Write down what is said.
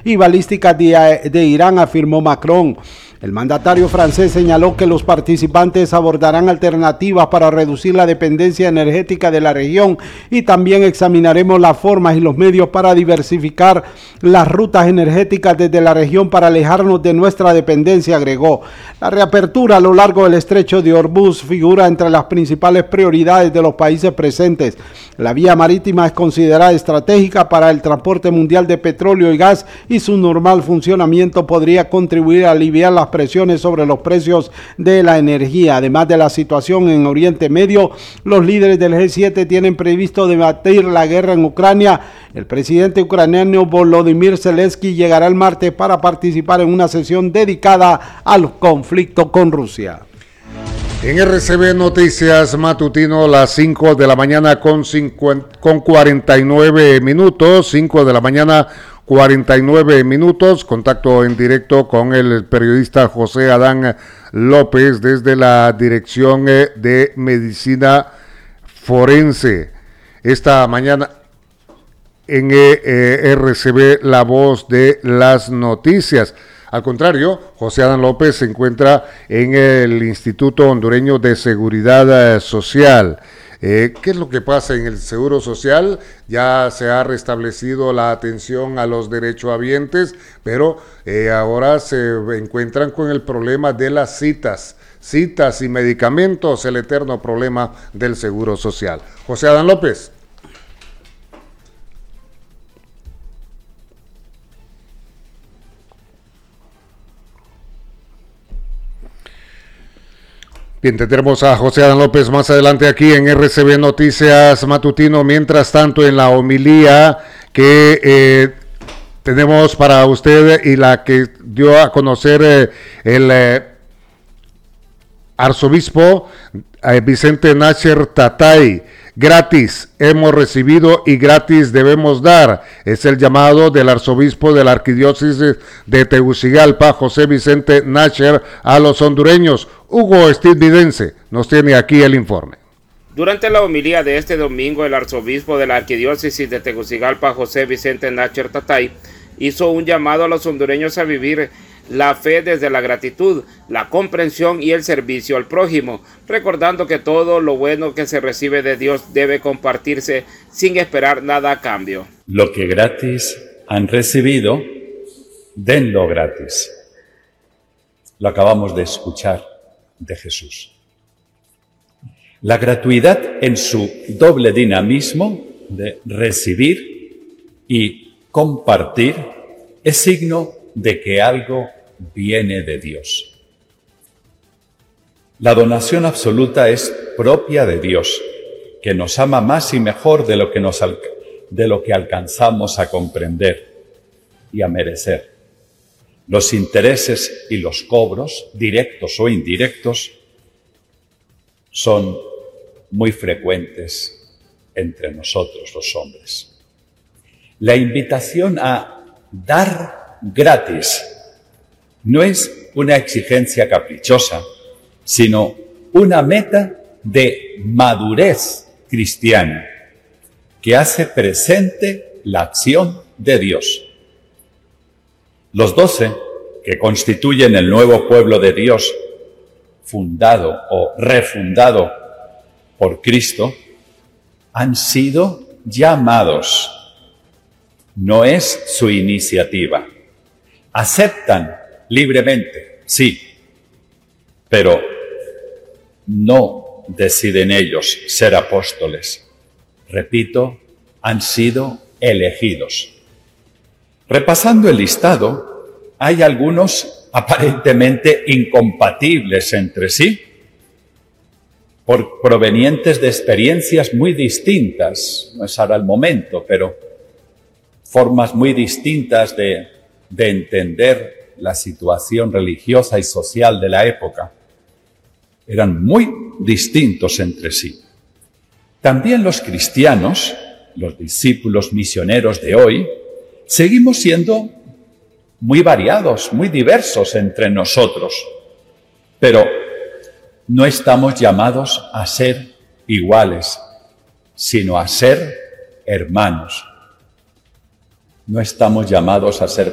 y balísticas de Irán, afirmó Macron. El mandatario francés señaló que los participantes abordarán alternativas para reducir la dependencia energética de la región y también examinaremos las formas y los medios para diversificar las rutas energéticas desde la región para alejarnos de nuestra dependencia, agregó. La reapertura a lo largo del estrecho de Hormuz figura entre las principales prioridades de los países presentes. La vía marítima es considerada estratégica para el transporte mundial de petróleo y gas y su normal funcionamiento podría contribuir a aliviar las presiones sobre los precios de la energía. Además de la situación en Oriente Medio, los líderes del G7 tienen previsto debatir la guerra en Ucrania. El presidente ucraniano Volodymyr Zelensky llegará el martes para participar en una sesión dedicada al conflicto con Rusia. En RCB Noticias Matutino, las 5 de la mañana con 49 minutos, 5 de la mañana 49 minutos, contacto en directo con el periodista José Adán López desde la Dirección de Medicina Forense. Esta mañana en RCB, la voz de las noticias. Al contrario, José Adán López se encuentra en el Instituto Hondureño de Seguridad Social. ¿Qué es lo que pasa en el Seguro Social? Ya se ha restablecido la atención a los derechohabientes, pero ahora se encuentran con el problema de las citas y medicamentos, el eterno problema del Seguro Social. José Adán López. Bien, tendremos a José Adán López más adelante aquí en RCB Noticias Matutino. Mientras tanto, en la homilía que tenemos para usted y la que dio a conocer el arzobispo Vicente Nasher Tatay, gratis hemos recibido y gratis debemos dar. Es el llamado del arzobispo de la arquidiócesis de Tegucigalpa, José Vicente Nasher, a los hondureños. Hugo Estividense nos tiene aquí el informe. Durante la homilía de este domingo, el arzobispo de la arquidiócesis de Tegucigalpa, José Vicente Nasher Tatay, hizo un llamado a los hondureños a vivir la fe desde la gratitud, la comprensión y el servicio al prójimo, recordando que todo lo bueno que se recibe de Dios debe compartirse sin esperar nada a cambio. Lo que gratis han recibido, denlo gratis. Lo acabamos de escuchar de Jesús. La gratuidad en su doble dinamismo de recibir y compartir es signo de que algo viene de Dios. La donación absoluta es propia de Dios, que nos ama más y mejor de lo que alcanzamos a comprender y a merecer. Los intereses y los cobros, directos o indirectos, son muy frecuentes entre nosotros los hombres. La invitación a dar gratis no es una exigencia caprichosa, sino una meta de madurez cristiana que hace presente la acción de Dios. Los 12, que constituyen el nuevo pueblo de Dios, fundado o refundado por Cristo, han sido llamados. No es su iniciativa. Aceptan libremente, sí, pero no deciden ellos ser apóstoles. Repito, han sido elegidos. Repasando el listado, hay algunos aparentemente incompatibles entre sí, provenientes de experiencias muy distintas. No es ahora el momento, pero formas muy distintas de entender la situación religiosa y social de la época. Eran muy distintos entre sí. También los cristianos, los discípulos misioneros de hoy, seguimos siendo muy variados, muy diversos entre nosotros, pero no estamos llamados a ser iguales, sino a ser hermanos. No estamos llamados a ser